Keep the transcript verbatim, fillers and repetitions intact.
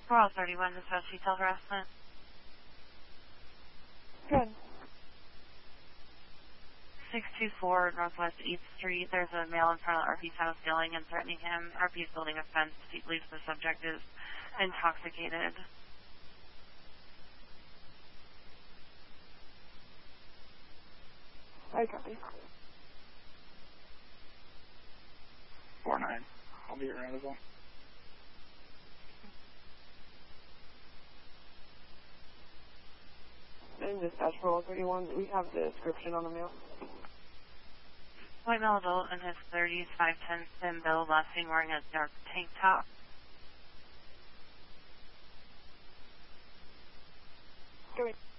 Royal thirty-one, discuss detailed harassment. Good. six two four Northwest eighth Street. There's a male in front of R P's house yelling and threatening him. R P is building a fence. He believes the subject is intoxicated. I copy. four nine. I'll be around as well. In dispatch for Royal thirty-one, we have the description on the mail. White male adult in his thirties, five ten, thin build, last seen wearing a dark tank top. Go ahead.